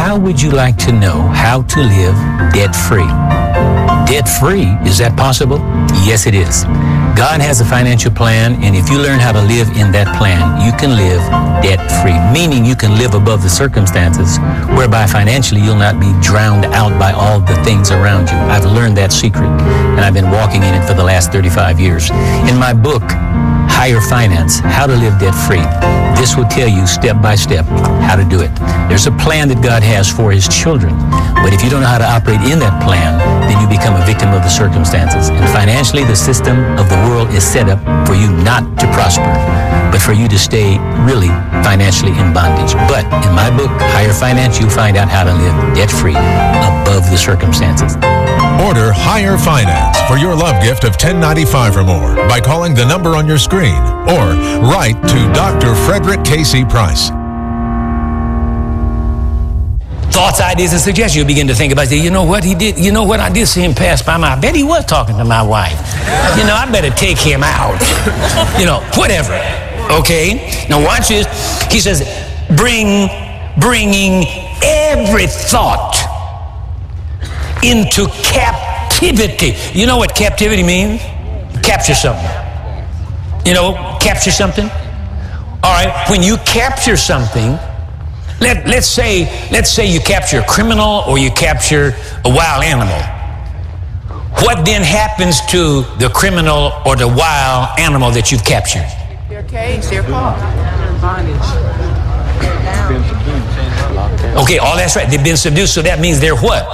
how would you like to know how to live debt-free? Debt-free, is that possible? Yes, it is. God has a financial plan, and if you learn how to live in that plan, you can live debt-free, meaning you can live above the circumstances, whereby financially you'll not be drowned out by all the things around you. I've learned that secret, and I've been walking in it for the last 35 years. In my book, Higher Finance, How to Live Debt-Free, this will tell you step by step how to do it. There's a plan that God has for His children, but if you don't know how to operate in that plan, then you become a victim of the circumstances. And financially, the system of the world is set up for you not to prosper, but for you to stay really financially in bondage. But in my book, Higher Finance, you'll find out how to live debt-free above the circumstances. Order Higher Finance for your love gift of $10.95 or more by calling the number on your screen or write to Dr. Frederick Casey Price. Thoughts, ideas, and suggestions. You begin to think about, you know what he did? You know what? I did see him pass by I bet he was talking to my wife. I better take him out. Whatever. Okay? Now watch this. He says, bringing every thought into captivity. You know what captivity means? Capture something. Capture something. All right, when you capture something, let's say you capture a criminal or you capture a wild animal. What then happens to the criminal or the wild animal that you've captured? Their cage, their paw. Okay, all that's right. They've been subdued, so that means they're what?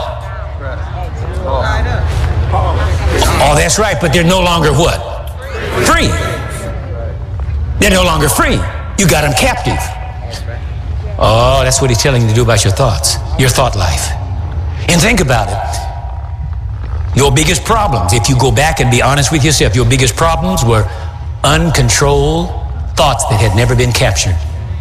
Oh, that's right, but they're no longer what? Free. They're no longer free. You got them captive. Oh, that's what he's telling you to do about your thoughts, your thought life. And think about it. Your biggest problems, if you go back and be honest with yourself, your biggest problems were uncontrolled thoughts that had never been captured.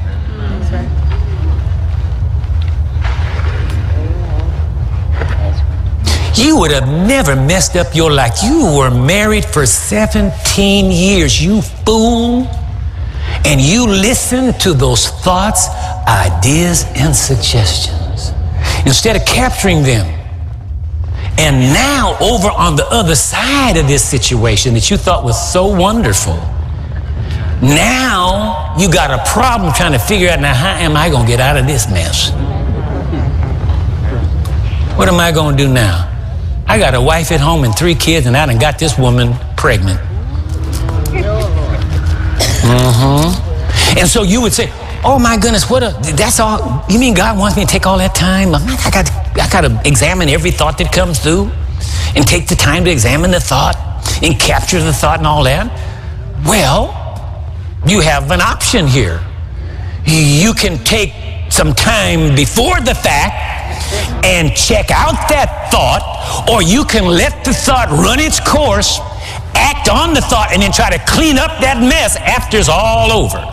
You would have never messed up your life. You were married for 17 years, you fool. And you listened to those thoughts, ideas, and suggestions instead of capturing them. And now over on the other side of this situation that you thought was so wonderful, now you got a problem trying to figure out, now how am I going to get out of this mess? What am I going to do now? I got a wife at home and 3 kids, and I done got this woman pregnant. And so you would say, oh my goodness, that's all, you mean God wants me to take all that time? I got to examine every thought that comes through and take the time to examine the thought and capture the thought and all that? Well, you have an option here. You can take some time before the fact and check out that thought, or you can let the thought run its course, act on the thought, and then try to clean up that mess after it's all over.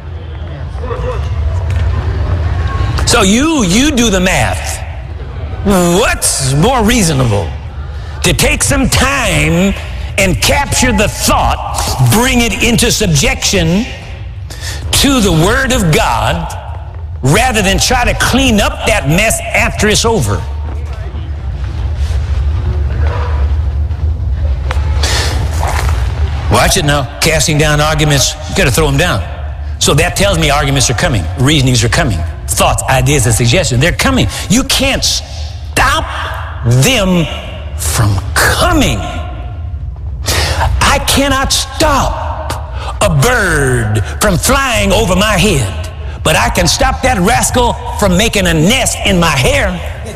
So you do the math. What's more reasonable? To take some time and capture the thought, bring it into subjection to the Word of God, rather than try to clean up that mess after it's over. Watch it now. Casting down arguments, you got to throw them down. So that tells me arguments are coming, reasonings are coming, thoughts, ideas, and suggestions, they're coming. You can't stop them from coming. I cannot stop a bird from flying over my head, but I can stop that rascal from making a nest in my hair.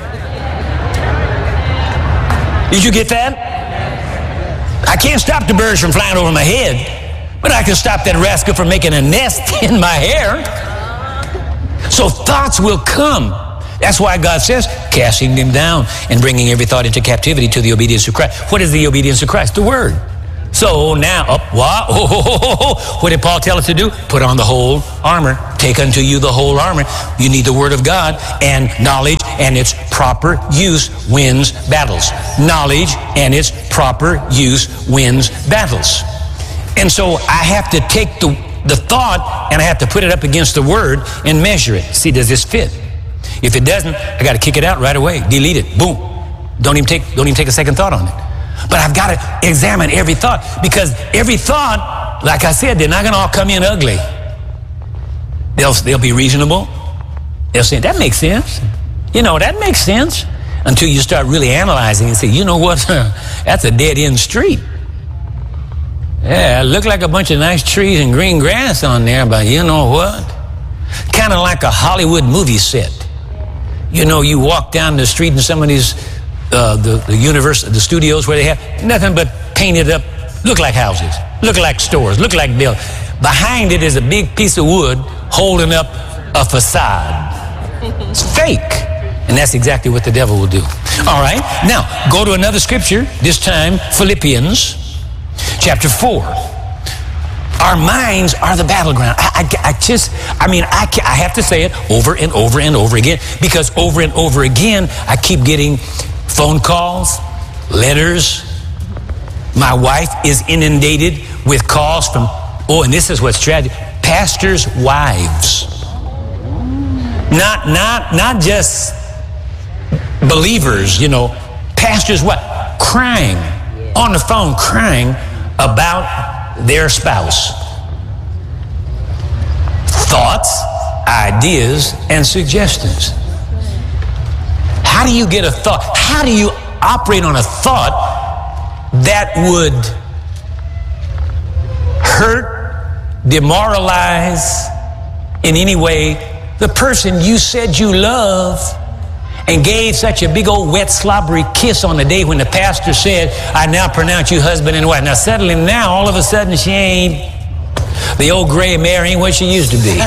Did you get that? I can't stop the birds from flying over my head, but I can stop that rascal from making a nest in my hair. So thoughts will come. That's why God says, casting them down and bringing every thought into captivity to the obedience of Christ. What is the obedience of Christ? The Word. So now, what did Paul tell us to do? Put on the whole armor. Take unto you the whole armor. You need the Word of God, and knowledge and its proper use wins battles. Knowledge and its proper use wins battles. And so I have to take the thought and I have to put it up against the Word and measure it. See, does this fit? If it doesn't, I got to kick it out right away. Delete it. Boom. Don't even take a second thought on it. But I've got to examine every thought, because every thought, like I said, they're not going to all come in ugly. They'll be reasonable. They'll say, that makes sense. That makes sense. Until you start really analyzing and say, you know what? That's a dead-end street. Yeah, it looked like a bunch of nice trees and green grass on there, but you know what? Kind of like a Hollywood movie set. You walk down the street in some of these, the studios where they have nothing but painted up, look like houses, look like stores, look like buildings. Behind it is a big piece of wood holding up a facade. It's fake. And that's exactly what the devil will do. All right. Now, go to another scripture, this time Philippians chapter 4. Our minds are the battleground. I have to say it over and over and over again, because over and over again, I keep getting phone calls, letters. My wife is inundated with calls from, and this is what's tragic, pastors' wives. Not just believers, pastors what? Crying on the phone, crying about their spouse. Thoughts, ideas, and suggestions. How do you get a thought? How do you operate on a thought that would hurt, demoralize in any way the person you said you love and gave such a big old wet slobbery kiss on the day when the pastor said, I now pronounce you husband and wife. Now suddenly now, all of a sudden, she ain't, the old gray mare ain't what she used to be.